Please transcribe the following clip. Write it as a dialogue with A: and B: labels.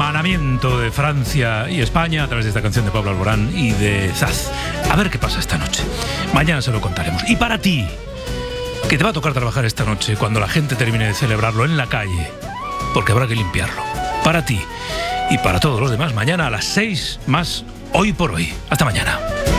A: hermanamiento de Francia y España a través de esta canción de Pablo Alborán y de Zaz. A ver qué pasa esta noche. Mañana se lo contaremos. Y para ti, que te va a tocar trabajar esta noche cuando la gente termine de celebrarlo en la calle, porque habrá que limpiarlo. Para ti y para todos los demás, mañana a las 6 más Hoy por Hoy. Hasta mañana.